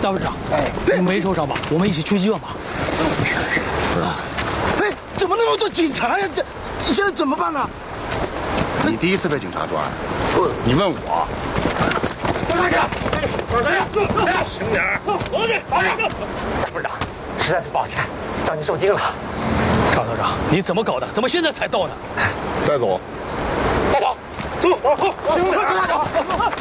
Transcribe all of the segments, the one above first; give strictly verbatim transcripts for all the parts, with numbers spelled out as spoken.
大部长，哎，你没受伤吧？我们一起去医院吧。 是是是啊。 哎，怎么那么多警察呀？这现在怎么办呢？ 你第一次被警察抓呀？你问我。 大家，大家， 轻点， 走去，大家。 部长，实在是抱歉，让你受惊了。 赵道长，你怎么搞的？怎么现在才到呢？ 带走。 带走，走走走，轻点，大家。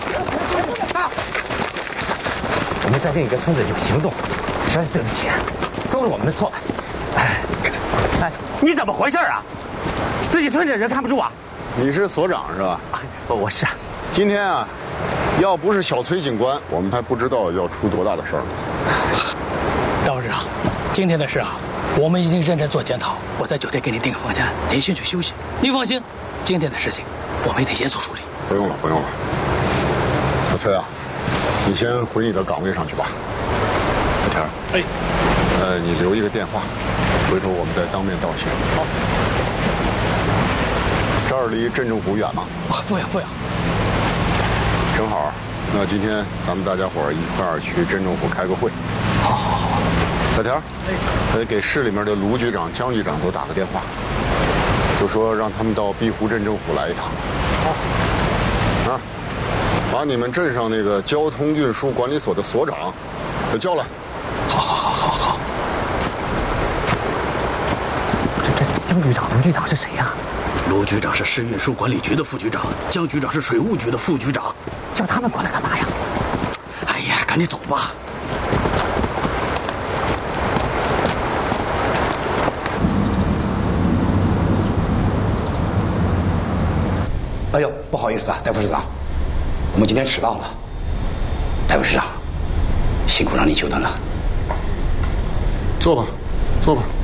我们在另一个村子有行动，实在是对不起，都是我们的错。哎，哎，你怎么回事啊？自己村里的人看不住啊？ 你是所长是吧？ 我我是。 今天啊，要不是小崔警官，我们还不知道要出多大的事儿。 大部长，今天的事啊，我们已经认真做检讨。我在酒店给你订个房间，您先去休息。您放心，今天的事情我们一定严肃处理。 不用了，不用了。小崔啊，你先回你的岗位上去吧。小田， 哎， 呃，你留一个电话，回头我们再当面道歉。好。这儿离镇政府远吗？ 啊，不远不远。 正好，那今天咱们大家伙儿一块儿去镇政府开个会。 好好好。 小田，呃，给市里面的卢局长、江局长都打个电话，就说让他们到碧湖镇政府来一趟。好。啊，把你们镇上那个交通运输管理所的所长给叫来。 好好好好好。 这这江局长、卢局长是谁呀？ 卢局长是市运输管理局的副局长，江局长是水务局的副局长。 叫他们过来干嘛呀？ 哎呀，赶紧走吧。 哎呦，不好意思啊，戴副市长，我们今天迟到了。戴副市长，辛苦让你久等了。 坐吧，坐吧。